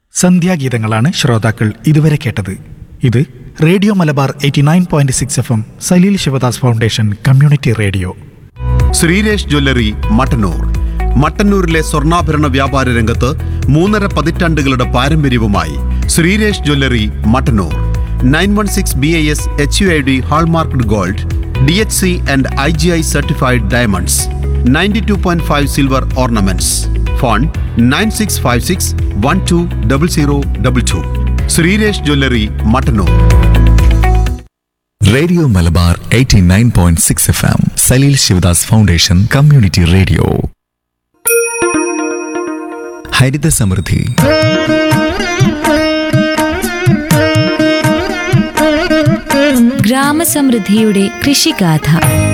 സന്ധ്യാഗീതങ്ങളാണ് ശ്രോതാക്കൾ ഇതുവരെ കേട്ടത്. ഇത് radio Malabar 89.6 FM Saleel Sivadas foundation community radio. Sreeresh jewellery Mattannur. മട്ടന്നൂരിലെ സ്വർണ്ണാഭരണ വ്യാപാര രംഗത്ത് 3.5 പതിറ്റാണ്ടുകളുടെ പാരമ്പര്യവുമായി Sreeresh jewellery Mattannur. 916 BIS HUID hallmarked gold, DHC and IGI certified diamonds, 92.5 silver ornaments. Phone 9656120022. Sreeresh jewellery Mattannur. Radio Malabar 89.6 FM Saleel Sivadas foundation community radio. ഹരിത സമൃദ്ധി. ഗ്രാമസമൃദ്ധിയുടെ കൃഷിഗാഥ.